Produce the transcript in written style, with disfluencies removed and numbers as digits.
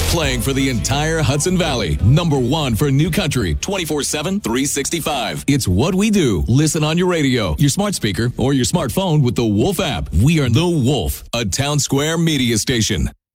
Playing for the entire Hudson Valley. Number one for new country, 24/7, 365. It's what we do. Listen on your radio, your smart speaker, or your smartphone with the Wolf app. We are the Wolf, a Town Square media station.